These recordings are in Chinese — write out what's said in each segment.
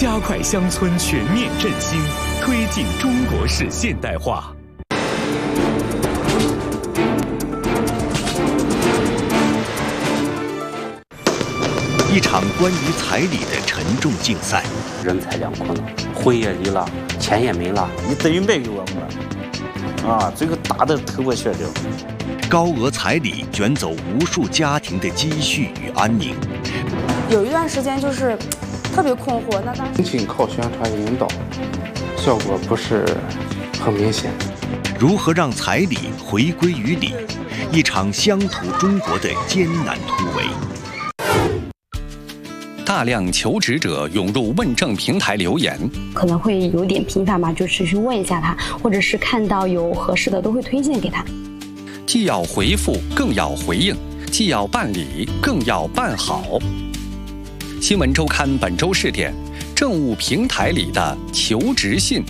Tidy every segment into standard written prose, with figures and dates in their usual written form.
加快乡村全面振兴，推进中国式现代化。 一场关于彩礼的沉重竞赛， 人财两空了，婚也离了，钱也没了，你等于卖给我们了，啊，这个打得头破血流。 高额彩礼卷走无数家庭的积蓄与安宁。 有一段时间就是特别困惑，那当时仅仅靠宣传引导，效果不是很明显。 如何让彩礼回归于礼？一场乡土中国的艰难突围。 大量求职者涌入问政平台留言， 可能会有点频繁嘛，就是去问一下他，或者是看到有合适的都会推荐给他。 既要回复，更要回应；既要办理，更要办好。新闻周刊本周试点：政务平台里的求职信。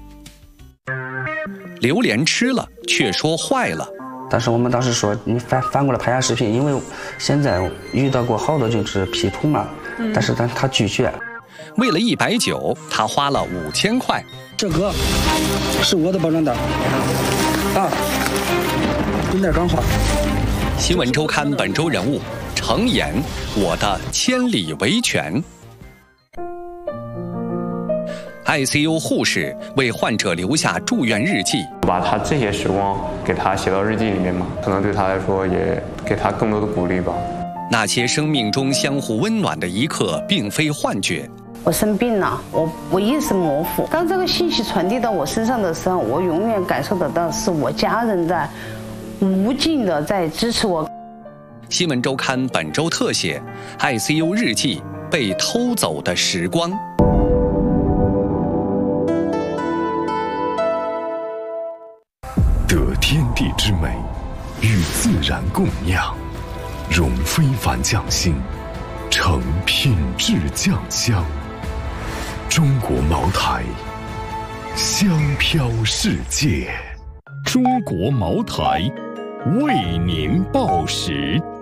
榴莲吃了，却说坏了。 但是我们当时说，你翻过来拍下视频，因为现在遇到过好多就是批捕嘛，但是他拒绝。 为了190，他花了5000块。 这个是我的包装袋啊，真的刚好。 新闻周刊本周人物：程岩，我的千里维权。ICU 护士为患者留下住院日记， 把他这些时光给他写到日记里面嘛，可能对他来说也给他更多的鼓励吧。 那些生命中相互温暖的一刻，并非幻觉。 我生病了，我意识模糊。当这个信息传递到我身上的时候，我永远感受得到是我家人在无尽的在支持我。 新闻周刊本周特写：ICU 日记，被偷走的时光。 得天地之美，与自然共酿，融非凡匠心，成品质酱香。中国茅台，香飘世界。中国茅台，为您报时。